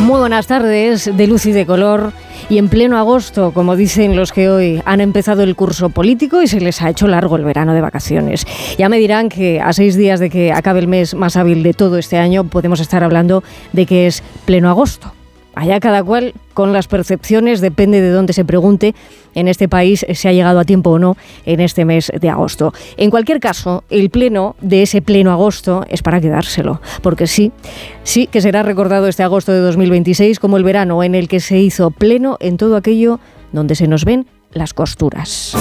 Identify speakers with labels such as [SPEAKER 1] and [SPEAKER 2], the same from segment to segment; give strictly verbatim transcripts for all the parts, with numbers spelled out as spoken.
[SPEAKER 1] Muy buenas tardes, de luz y de color, y en pleno agosto, como dicen los que hoy han empezado el curso político y se les ha hecho largo el verano de vacaciones. Ya me dirán que a seis días de que acabe el mes más hábil de todo este año podemos estar hablando de que es pleno agosto. Allá cada cual con las percepciones, depende de dónde se pregunte, en este país se ha llegado a tiempo o no en este mes de agosto. En cualquier caso, el pleno de ese pleno agosto es para quedárselo, porque sí, sí que será recordado este agosto de dos mil veintiséis como el verano en el que se hizo pleno en todo aquello donde se nos ven las costuras.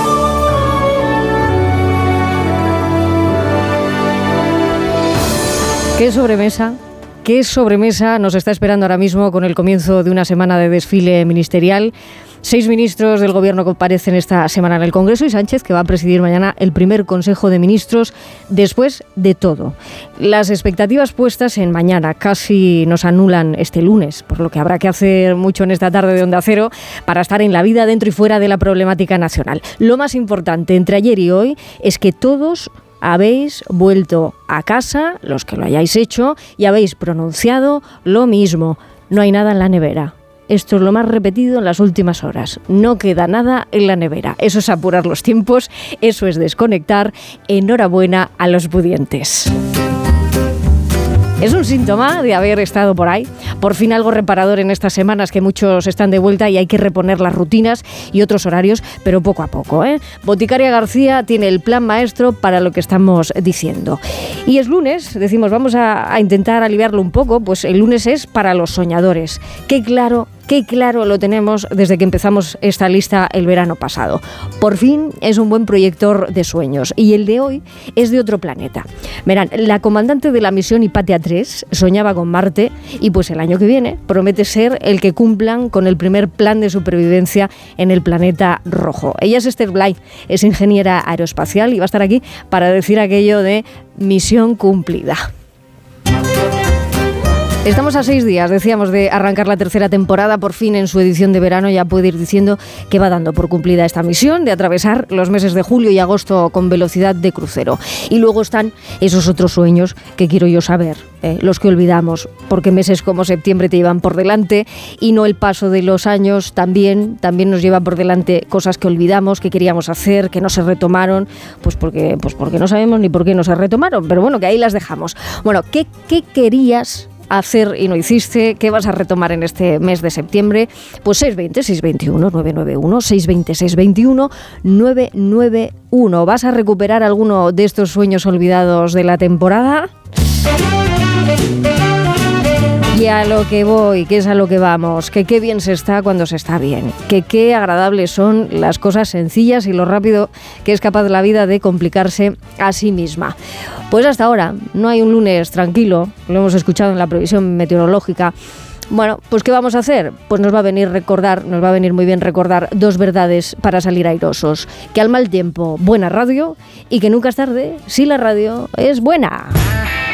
[SPEAKER 1] ¿Qué sobremesa? ¿Qué sobremesa nos está esperando ahora mismo con el comienzo de una semana de desfile ministerial? Seis ministros del Gobierno comparecen esta semana en el Congreso y Sánchez, que va a presidir mañana el primer Consejo de Ministros después de todo. Las expectativas puestas en mañana casi nos anulan este lunes, por lo que habrá que hacer mucho en esta tarde de Onda Cero para estar en la vida dentro y fuera de la problemática nacional. Lo más importante entre ayer y hoy es que todos habéis vuelto a casa, los que lo hayáis hecho, y habéis pronunciado lo mismo. No hay nada en la nevera. Esto es lo más repetido en las últimas horas. No queda nada en la nevera. Eso es apurar los tiempos, eso es desconectar. Enhorabuena a los pudientes. Es un síntoma de haber estado por ahí. Por fin algo reparador en estas semanas que muchos están de vuelta y hay que reponer las rutinas y otros horarios, pero poco a poco, ¿eh? Boticaria García tiene el plan maestro para lo que estamos diciendo. Y es lunes, decimos, vamos a, a intentar aliviarlo un poco, pues el lunes es para los soñadores. Qué claro, qué claro lo tenemos desde que empezamos esta lista el verano pasado. Por fin es un buen proyector de sueños y el de hoy es de otro planeta. Verán, la comandante de la misión Hipatia tres soñaba con Marte y pues el año que viene promete ser el que cumplan con el primer plan de supervivencia en el planeta rojo. Ella es Esther Blythe, es ingeniera aeroespacial y va a estar aquí para decir aquello de misión cumplida. Estamos a seis días, decíamos, de arrancar la tercera temporada. Por fin, en su edición de verano, ya puede ir diciendo que va dando por cumplida esta misión de atravesar los meses de julio y agosto con velocidad de crucero. Y luego están esos otros sueños que quiero yo saber, eh, los que olvidamos, porque meses como septiembre te llevan por delante y no el paso de los años también, también nos lleva por delante cosas que olvidamos, que queríamos hacer, que no se retomaron, pues porque, pues porque no sabemos ni por qué no se retomaron, pero bueno, que ahí las dejamos. Bueno, ¿qué, qué querías hacer y no hiciste? ¿Qué vas a retomar en este mes de septiembre? Pues seis veinte, seis veintiuno, nueve nueve uno, seis veinte, seis veintiuno, nueve nueve uno. ¿Vas a recuperar alguno de estos sueños olvidados de la temporada? Y a lo que voy, que es a lo que vamos, que qué bien se está cuando se está bien, que qué agradables son las cosas sencillas y lo rápido que es capaz la vida de complicarse a sí misma. Pues hasta ahora no hay un lunes tranquilo, lo hemos escuchado en la previsión meteorológica. Bueno, pues ¿qué vamos a hacer? Pues nos va a venir recordar, nos va a venir muy bien recordar dos verdades para salir airosos: que al mal tiempo, buena radio, y que nunca es tarde si la radio es buena.